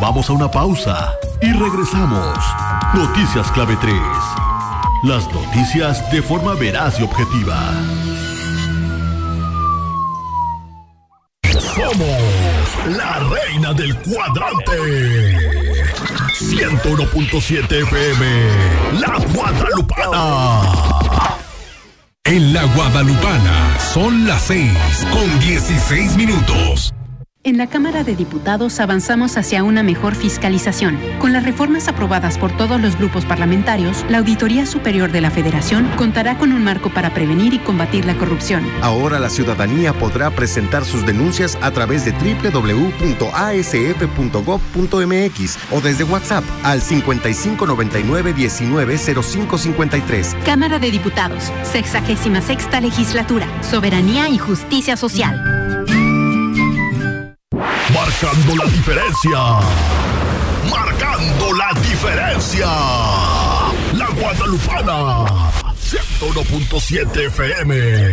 Vamos a una pausa y regresamos. Noticias Clave 3. Las noticias de forma veraz y objetiva. Somos la reina del cuadrante. 101.7 FM, La Guadalupana. En La Guadalupana son las 6:16. En la Cámara de Diputados avanzamos hacia una mejor fiscalización. Con las reformas aprobadas por todos los grupos parlamentarios, la Auditoría Superior de la Federación contará con un marco para prevenir y combatir la corrupción. Ahora la ciudadanía podrá presentar sus denuncias a través de www.asf.gov.mx o desde WhatsApp al 5599-190553. Cámara de Diputados, 66ª Legislatura, Soberanía y Justicia Social. Marcando la diferencia. Marcando la diferencia. La Guadalupana. 101.7 FM.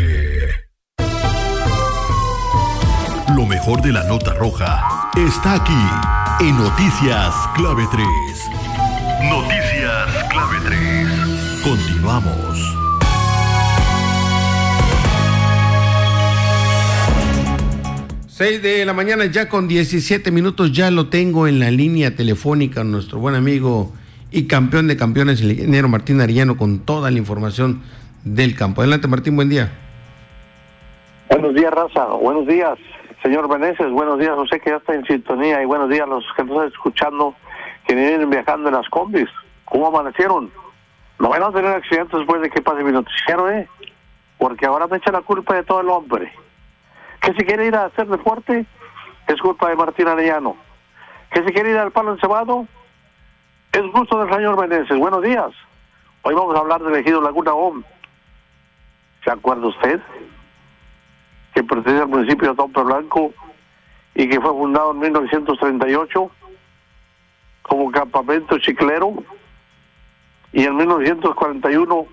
Lo mejor de la nota roja está aquí en Noticias Clave 3. Noticias Clave 3. Continuamos. 6 de la mañana ya con 17 minutos, ya lo tengo en la línea telefónica, nuestro buen amigo y campeón de campeones, el ingeniero Martín Arellano, con toda la información del campo. Adelante, Martín, buen día. Buenos días, raza, buenos días, señor Meneses, buenos días, José, que ya está en sintonía, y buenos días a los que nos están escuchando, que vienen viajando en las combis. ¿Cómo amanecieron? No van a tener accidentes después de que pase mi noticiero, porque ahora me echa la culpa de todo el hombre. Que si quiere ir a hacer deporte, es culpa de Martín Arellano. Que si quiere ir al palo encebado, es gusto del señor Meneses. Buenos días. Hoy vamos a hablar del ejido Laguna OM. ¿Se acuerda usted? Que pertenece al municipio de Tompe Blanco y que fue fundado en 1938 como campamento chiclero, y en 1941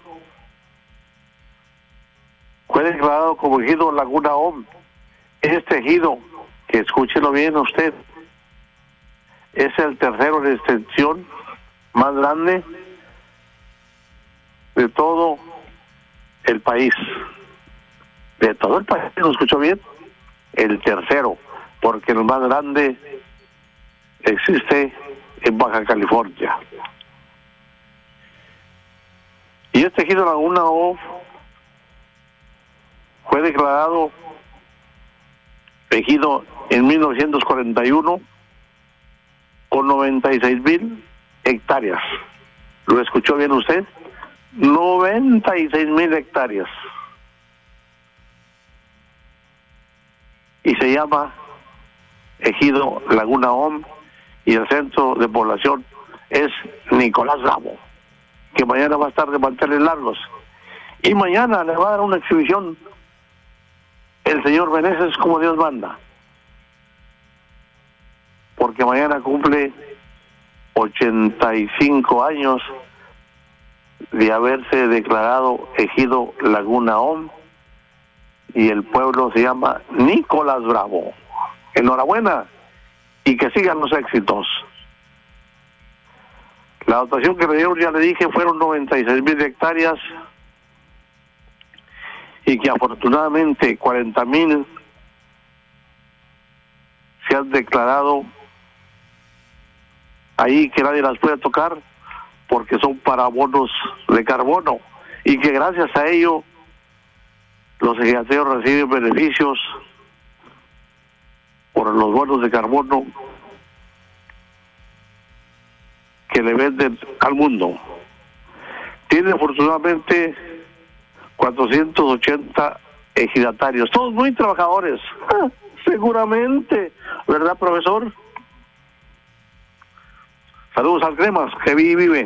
fue declarado como ejido Laguna OM. Este ejido, que escúchelo bien usted, es el tercero de extensión más grande de todo el país. De todo el país, ¿lo escuchó bien? El tercero, porque el más grande existe en Baja California. Y este ejido Laguna OM fue declarado ejido en 1941 con 96,000 hectáreas. ¿Lo escuchó bien usted? 96,000 hectáreas. Y se llama ejido Laguna OM, y el centro de población es Nicolás Bravo, que mañana va a estar de manteles largos. Y mañana le va a dar una exhibición el señor Meneses como Dios manda, porque mañana cumple 85 años de haberse declarado ejido Laguna OM, y el pueblo se llama Nicolás Bravo. Enhorabuena y que sigan los éxitos. La dotación que le dieron, ya le dije, fueron 96,000 hectáreas, y que afortunadamente 40,000 se han declarado ahí, que nadie las puede tocar porque son para bonos de carbono, y que gracias a ello los ejidatarios reciben beneficios por los bonos de carbono que le venden al mundo. Tiene afortunadamente 480 ejidatarios, todos muy trabajadores, seguramente, ¿verdad, profesor? Saludos al Cremas, que vive.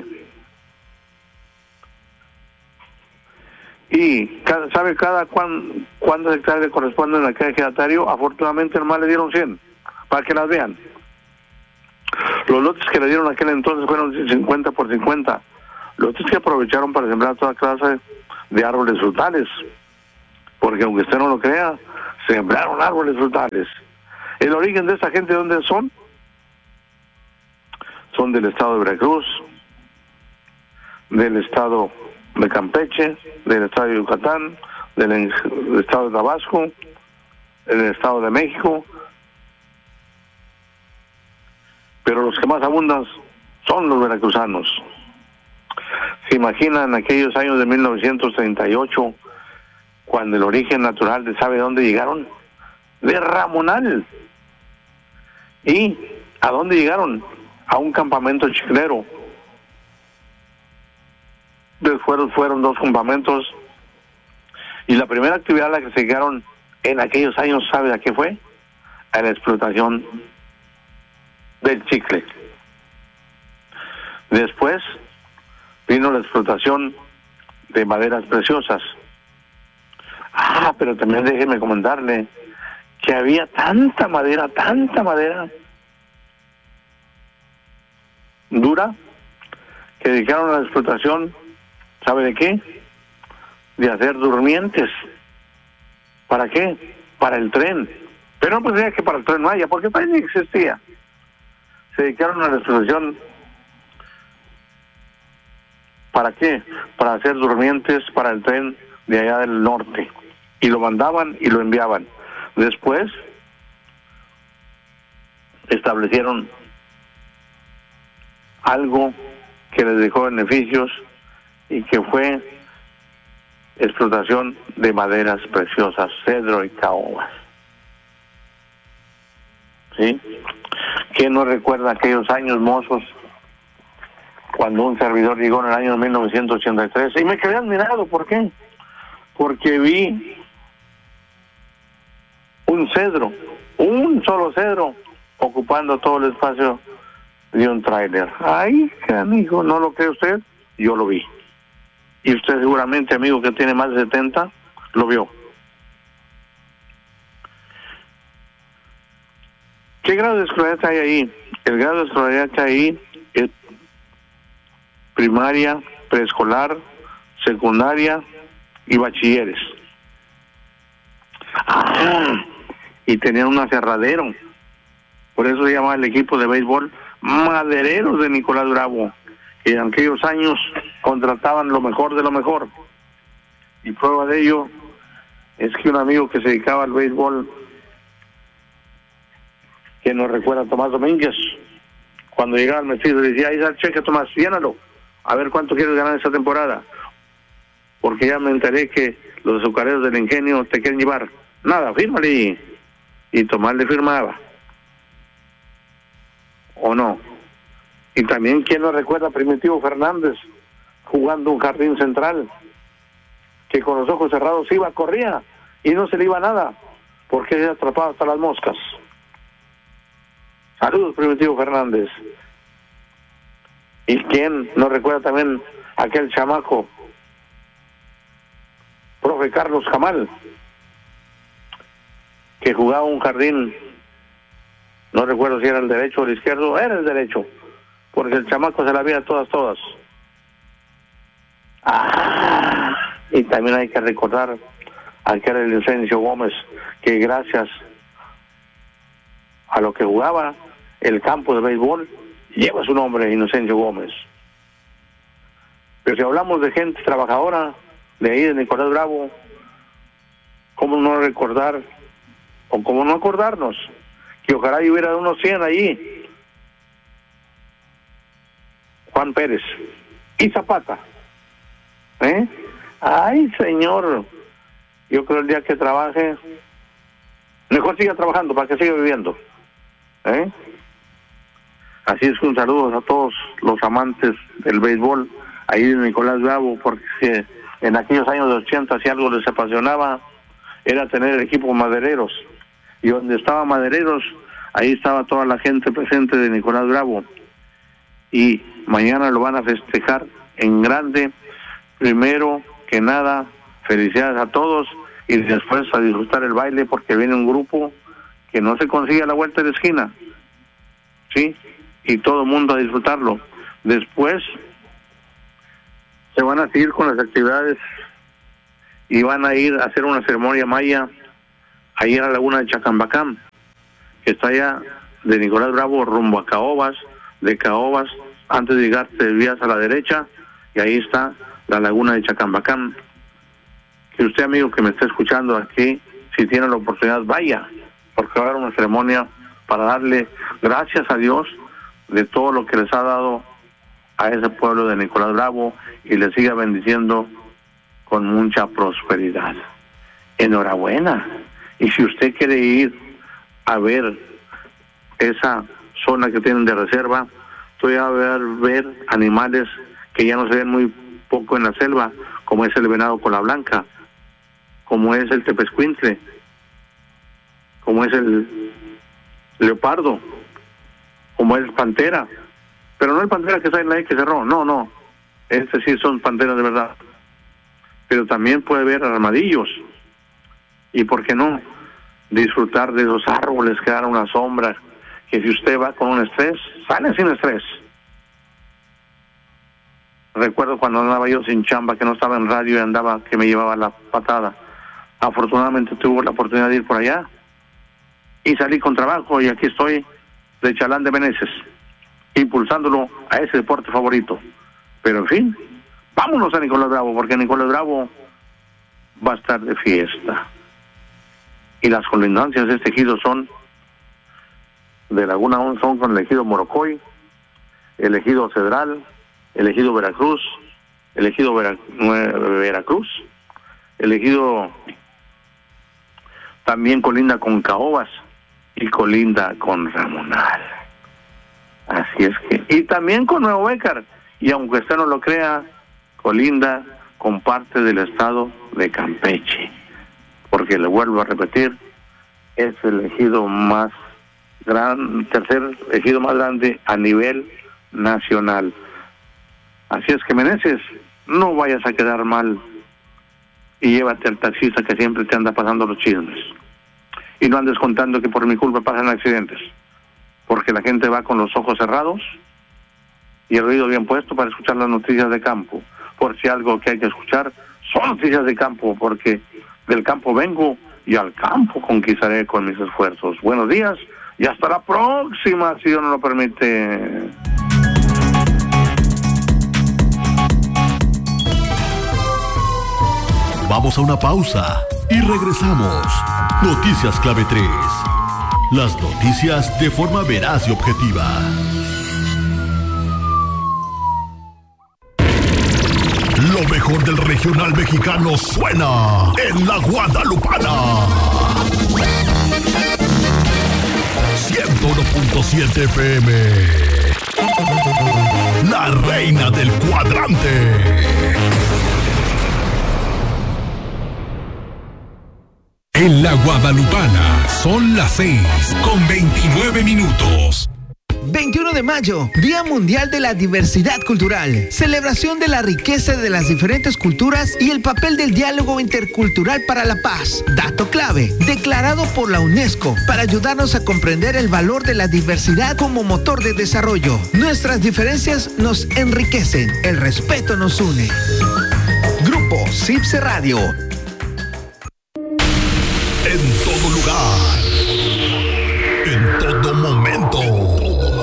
Y ¿sabe cuántas hectáreas le corresponden a cada ejidatario? Afortunadamente nomás le dieron 100, para que las vean. Los lotes que le dieron aquel entonces fueron 50 por 50. Lotes que aprovecharon para sembrar toda clase de árboles frutales, porque aunque usted no lo crea, sembraron árboles frutales. El origen de esta gente, ¿dónde son? son del estado de Veracruz, del estado de Campeche, del estado de Yucatán, del estado de Tabasco, del estado de México, pero los que más abundan son los veracruzanos. ¿Se imaginan aquellos años de 1938, cuando el origen natural de sabe dónde llegaron? De Ramonal. ¿Y a dónde llegaron? A un campamento chiclero. Después fueron 2 campamentos, y la primera actividad a la que se llegaron en aquellos años, ¿sabe a qué fue? A la explotación del chicle. Después vino la explotación de maderas preciosas. Pero también déjeme comentarle que había tanta madera dura, que dedicaron a la explotación, ¿sabe de qué? De hacer durmientes. ¿Para qué? Para el tren. Pero no pensé que para el tren no haya, porque tren ni existía. Se dedicaron a la explotación. ¿Para qué? Para hacer durmientes para el tren de allá del norte. Y lo mandaban y lo enviaban. Después establecieron algo que les dejó beneficios, y que fue explotación de maderas preciosas, cedro y caobas. ¿Sí? ¿Quién no recuerda aquellos años mozos cuando un servidor llegó en el año 1983? Y me quedé admirado. ¿Por qué? Porque vi un cedro, un solo cedro, ocupando todo el espacio de un tráiler. Ay, amigo, ¿no lo cree usted? Yo lo vi. Y usted seguramente, amigo, que tiene más de 70, lo vio. ¿Qué grado de escolaridad hay ahí? El grado de escolaridad que hay ahí es primaria, preescolar, secundaria y bachilleres. Y tenían un aserradero. Por eso se llamaba el equipo de béisbol Madereros de Nicolás Bravo. Y en aquellos años contrataban lo mejor de lo mejor. Y prueba de ello es que un amigo que se dedicaba al béisbol, que nos recuerda a Tomás Domínguez, cuando llegaba al mestizo le decía: ahí está el cheque, Tomás, llénalo, a ver cuánto quieres ganar esta temporada, porque ya me enteré que los azucareros del Ingenio te quieren llevar. Nada, fírmale. Y Tomás le firmaba. ¿O no? Y también, ¿quién no recuerda a Primitivo Fernández jugando un jardín central? Que con los ojos cerrados iba, corría, y no se le iba nada, porque era atrapado hasta las moscas. Saludos, Primitivo Fernández. ¿Y quién no recuerda también aquel chamaco, profe Carlos Jamal, que jugaba un jardín? No recuerdo si era el derecho o el izquierdo. Era el derecho, porque el chamaco se la veía todas. Y también hay que recordar a aquel Inocencio Gómez, que gracias a lo que jugaba el campo de béisbol, lleva su nombre, Inocencio Gómez. Pero si hablamos de gente trabajadora, de ahí de Nicolás Bravo, ¿cómo no recordar, o cómo no acordarnos, que ojalá hubiera unos 100 allí? Juan Pérez y Zapata. Ay, señor, yo creo el día que trabaje, mejor siga trabajando para que siga viviendo. Así es que un saludo a todos los amantes del béisbol ahí de Nicolás Bravo, porque en aquellos años de 80, si algo les apasionaba, era tener el equipo Madereros. Y donde estaba Madereros, ahí estaba toda la gente presente de Nicolás Bravo. Y mañana lo van a festejar en grande. Primero que nada, felicidades a todos, y después a disfrutar el baile, porque viene un grupo que no se consigue a la vuelta de la esquina, ¿sí? Y todo el mundo a disfrutarlo. Después se van a seguir con las actividades y van a ir a hacer una ceremonia maya ahí en la laguna de Chacambacán, que está allá de Nicolás Bravo rumbo a Caobas, de Caobas, antes de llegar te desvías a la derecha y ahí está la laguna de Chacambacán. Que usted, amigo que me está escuchando aquí, si tiene la oportunidad, vaya, porque va a haber una ceremonia para darle gracias a Dios de todo lo que les ha dado a ese pueblo de Nicolás Bravo y les siga bendiciendo con mucha prosperidad. Enhorabuena. Y si usted quiere ir a ver esa zona que tienen de reserva, usted va a ver animales que ya no se ven muy poco en la selva, como es el venado cola blanca, como es el tepezcuintle, como es el leopardo, como es pantera, pero no el pantera que está en la que cerró, no, sí son panteras de verdad, pero también puede ver armadillos, y por qué no disfrutar de esos árboles que dan una sombra, que si usted va con un estrés, sale sin estrés. Recuerdo cuando andaba yo sin chamba, que no estaba en radio y andaba, que me llevaba la patada. Afortunadamente tuve la oportunidad de ir por allá y salí con trabajo, y aquí estoy de Chalán de Meneses, impulsándolo a ese deporte favorito. Pero en fin, vámonos a Nicolás Bravo, porque Nicolás Bravo va a estar de fiesta. Y las colindancias de este ejido son de Laguna son con el ejido Morocoy, el ejido Cedral, el ejido Veracruz, el ejido Veracruz, el ejido también colinda con Caobas y colinda con Ramonal. Así es que, y también con Nuevo Bécar, y aunque usted no lo crea, colinda con parte del estado de Campeche, porque le vuelvo a repetir, es el ejido más grande, tercer ejido más grande a nivel nacional. Así es que, Meneses, no vayas a quedar mal y llévate al taxista que siempre te anda pasando los chismes. Y no andes contando que por mi culpa pasan accidentes, porque la gente va con los ojos cerrados y el oído bien puesto para escuchar las noticias de campo. Por si algo que hay que escuchar son noticias de campo, porque del campo vengo y al campo conquistaré con mis esfuerzos. Buenos días y hasta la próxima, si Dios nos lo permite. Vamos a una pausa y regresamos. Noticias Clave 3. Las noticias de forma veraz y objetiva. Lo mejor del regional mexicano suena en la Guadalupana. 101.7 FM. La reina del cuadrante. En la Guadalupana son las 6:29. 21 de mayo, Día Mundial de la Diversidad Cultural, celebración de la riqueza de las diferentes culturas y el papel del diálogo intercultural para la paz. Dato clave, declarado por la UNESCO para ayudarnos a comprender el valor de la diversidad como motor de desarrollo. Nuestras diferencias nos enriquecen, el respeto nos une. Grupo CIPSE Radio. En todo lugar